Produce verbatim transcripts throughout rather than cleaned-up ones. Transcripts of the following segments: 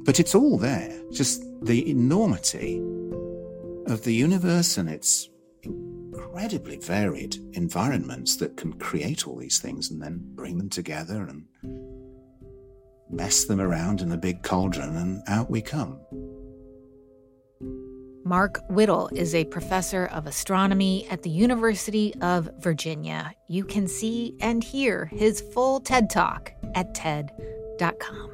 But it's all there, just the enormity of the universe and its incredibly varied environments that can create all these things and then bring them together and mess them around in a big cauldron, and out we come. Mark Whittle is a professor of astronomy at the University of Virginia. You can see and hear his full TED Talk at ted dot com.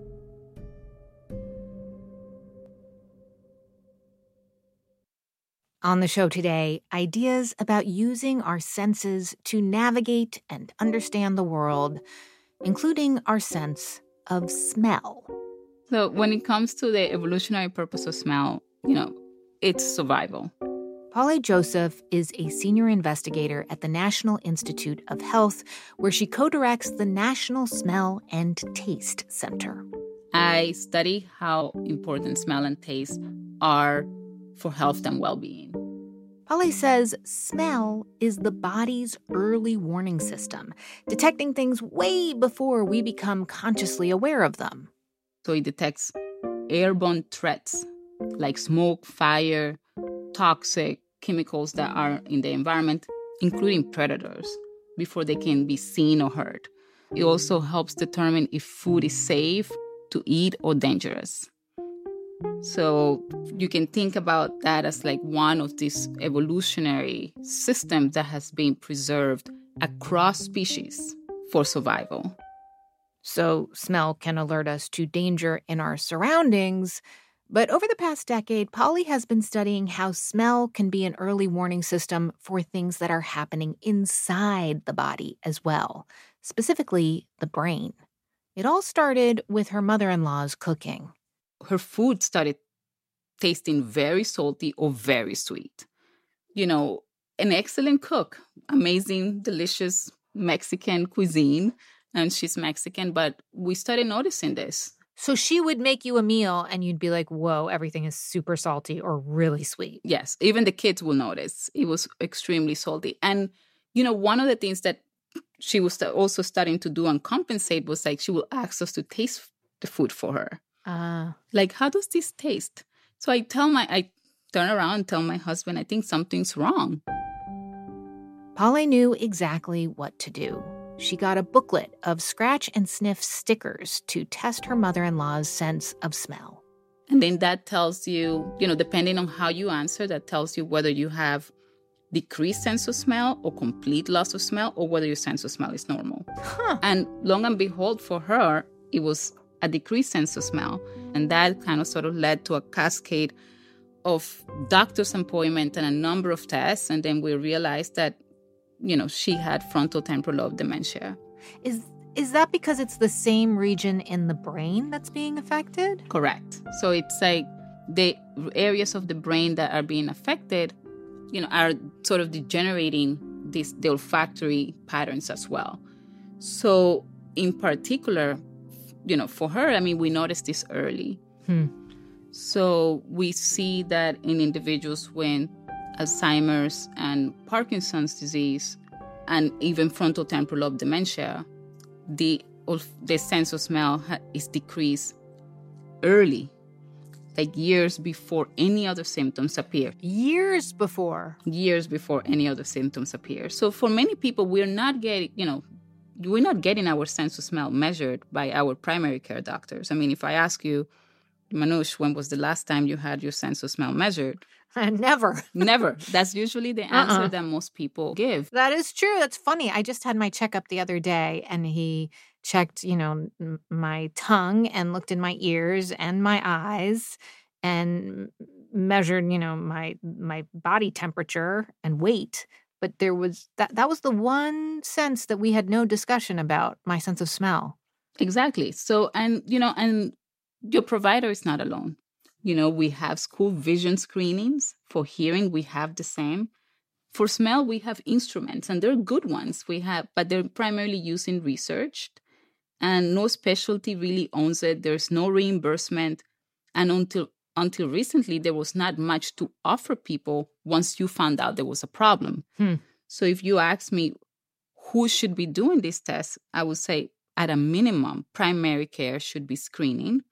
On the show today, ideas about using our senses to navigate and understand the world, including our sense of smell. So when it comes to the evolutionary purpose of smell, you know, it's survival. Paule Joseph is a senior investigator at the National Institute of Health, where she co-directs the National Smell and Taste Center. I study how important smell and taste are for health and well-being. Paule says smell is the body's early warning system, detecting things way before we become consciously aware of them. So it detects airborne threats like smoke, fire, toxic chemicals that are in the environment, including predators, before they can be seen or heard. It also helps determine if food is safe to eat or dangerous. So you can think about that as like one of these evolutionary systems that has been preserved across species for survival. So smell can alert us to danger in our surroundings. But over the past decade, Paule has been studying how smell can be an early warning system for things that are happening inside the body as well, specifically the brain. It all started with her mother-in-law's cooking. Her food started tasting very salty or very sweet. You know, an excellent cook, amazing, delicious Mexican cuisine, and she's Mexican, but we started noticing this. So she would make you a meal and you'd be like, whoa, everything is super salty or really sweet. Yes, even the kids will notice. It was extremely salty. And, you know, one of the things that she was also starting to do and compensate was like she will ask us to taste the food for her. Uh, like, how does this taste? So I tell my, I turn around and tell my husband, I think something's wrong. Paule knew exactly what to do. She got a booklet of scratch and sniff stickers to test her mother-in-law's sense of smell. And then that tells you, you know, depending on how you answer, that tells you whether you have decreased sense of smell or complete loss of smell or whether your sense of smell is normal. Huh. And long and behold, for her, it was a decreased sense of smell. And that kind of sort of led to a cascade of doctor's appointment and a number of tests. And then we realized that, you know, she had frontotemporal lobe dementia. Is is that because it's the same region in the brain that's being affected? Correct. So it's like the areas of the brain that are being affected, you know, are sort of degenerating these the olfactory patterns as well. So in particular, you know, for her, I mean, we noticed this early. Hmm. So we see that in individuals when Alzheimer's and Parkinson's disease and even frontotemporal lobe dementia, the the sense of smell ha- is decreased early, like years before any other symptoms appear. Years before? Years before any other symptoms appear. So for many people, we're not getting, you know, we're not getting our sense of smell measured by our primary care doctors. I mean, if I ask you, Manoush, when was the last time you had your sense of smell measured? Never. Never. That's usually the answer uh-uh. that most people give. That is true. That's funny. I just had my checkup the other day, and he checked, you know, m- my tongue and looked in my ears and my eyes and measured, you know, my my body temperature and weight. But there was that that was the one sense that we had no discussion about, my sense of smell. Exactly. So, and, you know, and your provider is not alone. You know, we have school vision screenings. For hearing, we have the same. For smell, we have instruments, and they're good ones. We have, but they're primarily used in research, and no specialty really owns it. There's no reimbursement, and until until recently, there was not much to offer people once you found out there was a problem. Hmm. So if you ask me who should be doing this test, I would say at a minimum, primary care should be screening.